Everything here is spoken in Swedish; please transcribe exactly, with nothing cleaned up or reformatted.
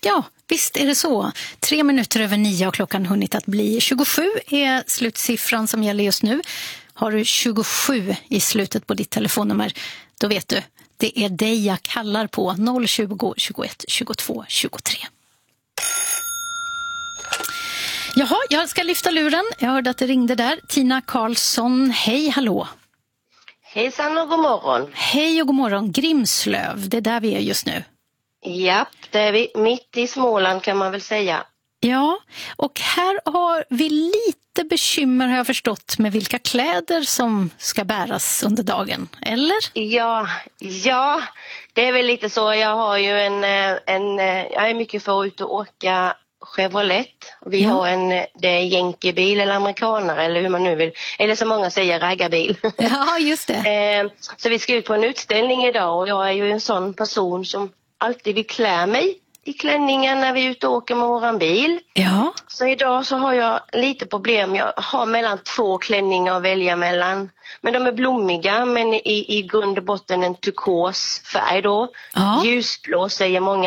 Ja, visst är det så. Tre minuter över nio har klockan hunnit att bli. tjugosju är slutsiffran som gäller just nu. Har du tjugosju i slutet på ditt telefonnummer, då vet du, det är dig jag kallar på. noll tjugo, tjugoett, tjugotvå, tjugotre. Jaha, jag ska lyfta luren. Jag hörde att det ringde där. Tina Karlsson, hej, hallå. Hejsan och god morgon. Hej och god morgon. Grimslöv, det är där vi är just nu. Ja, det är vi mitt i Småland kan man väl säga. Ja, och här har vi lite bekymmer har jag förstått med vilka kläder som ska bäras under dagen, eller? Ja, ja, det är väl lite så. Jag har ju en, en jag är mycket för att ut och åka Chevrolet. Vi ja. har en, det är jänkebil eller amerikanare eller hur man nu vill, eller som många säger raggarbil. Ja, just det. Så vi ska ut på en utställning idag och jag är ju en sån person som alltid vill klä mig i klänningen när vi är ute och åker med våran bil. Ja. Så idag så har jag lite problem. Jag har mellan två klänningar att välja mellan. Men de är blommiga men i, i grund och botten en turkos färg då. Ja. Ljusblå säger många